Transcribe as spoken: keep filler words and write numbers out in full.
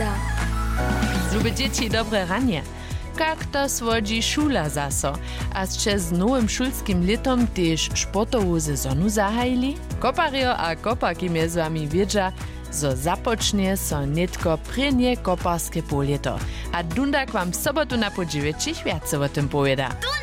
powiada. Lube dzieci, dobre ranie. Jak to swodzi szula zaso, a jeszcze z nowym szulskim letom też sportową sezonu zahajili? Kopario a kopaki mnie z wami wiedza, zo zapocznie so netko prenie koparskie polieto. A Dundak wam w sobotu na podziewięciu więcej o tym powieda.